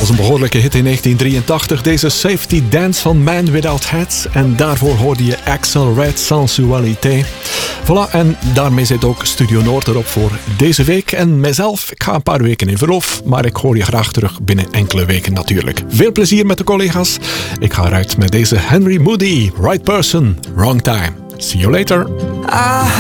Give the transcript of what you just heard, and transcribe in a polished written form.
was een behoorlijke hit in 1983. Deze Safety Dance van Man Without Hats. En daarvoor hoorde je Axel Red Sensualité. Voilà, en daarmee zit ook Studio Noord erop voor deze week. En mijzelf, ik ga een paar weken in verlof. Maar ik hoor je graag terug binnen enkele weken natuurlijk. Veel plezier met de collega's. Ik ga eruit met deze Henry Moody. Right person, wrong time. See you later.